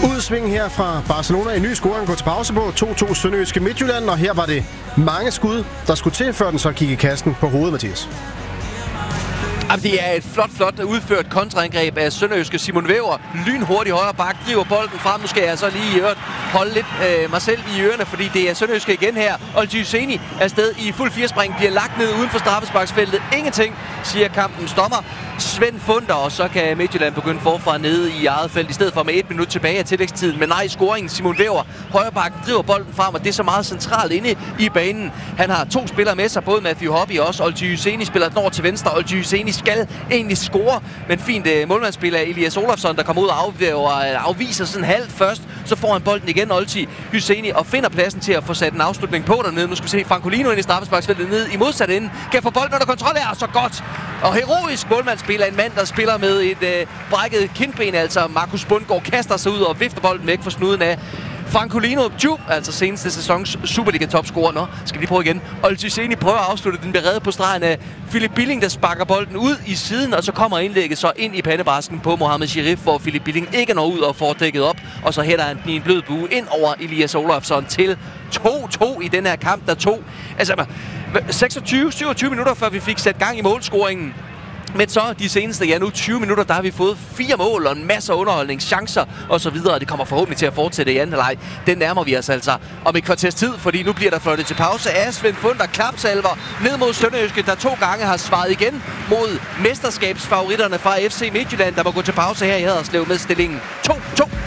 Udsving her fra Barcelona. En ny scoring går til pause på 2-2 Sønderjyske Midtjylland, og her var det mange skud, der skulle til, før den så gik i kassen på hovedet, Mathias. Jamen, det er et flot udført kontraangreb af Sønderjyske. Simon Væver, lynhurtig højre bak, driver bolden frem. Nu skal jeg så lige holde lidt mig selv i ørerne, fordi det er Sønderjyske igen her. Olgi Hüseini er afsted i fuld firespring, bliver lagt ned uden for straffesparksfeltet. Ingenting, siger kampens dommer. Svend Funder, og så kan Midtjylland begynde forfra nede i eget felt, i stedet for med 1 minut tilbage af tillægstiden. Men nej, scoringen. Simon Væver, højre bak, driver bolden frem, og det er så meget centralt inde i banen. Han har 2 spillere med sig, både Matthew Hobby og også Olgi Hüseini spiller den over til venstre. Olgi Hüseini skal egentlig score, men fint målmandsspil af Elias Olofsson, der kommer ud og afviser sådan halvt først. Så får han bolden igen, Olgi Hüseini, og finder pladsen til at få sat en afslutning på dernede. Nu skal vi se Francolino ind i straffesparksfeltet ned i modsat ende. Kan få bolden under kontrol her, så godt. Og heroisk målmandsspil af en mand, der spiller med et brækket kindben, altså Markus Bundgaard kaster sig ud og vifter bolden væk fra snuden af Francolino, altså seneste sæsons Superliga-topscorer. Nå, skal vi lige prøve igen. Olgi Hüseini prøver at afslutte, den bliver reddet på stregen af Philip Billing, der sparker bolden ud i siden, og så kommer indlægget så ind i pandebrasken på Mohamed Sherif, hvor Philip Billing ikke når ud og får dækket op, og så hætter han den i en blød bue ind over Elias Olofsson til 2-2 i den her kamp, der tog 26-27 minutter, før vi fik sat gang i målscoringen. Men så de seneste, nu 20 minutter, der har vi fået 4 mål og en masse underholdning, chancer og så videre. Det kommer forhåbentlig til at fortsætte i anden halvleg. Den nærmer vi os altså om et kvarters tid, fordi nu bliver der fløjtet til pause af Svend Funder, klapsalver ned mod Sønderjyske, der 2 gange har svaret igen mod mesterskabsfavoritterne fra FC Midtjylland, der må gå til pause her i Haderslev med stillingen 2-2.